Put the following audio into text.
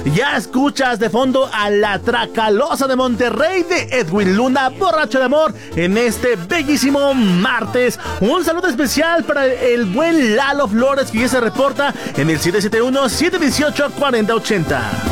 Ya escuchas de fondo a La Tracalosa de Monterrey de Edwin Luna, Borracho de Amor, en este bellísimo martes. Un saludo especial para el buen Lalo Flores, que ya se reporta en el 771-718-4080.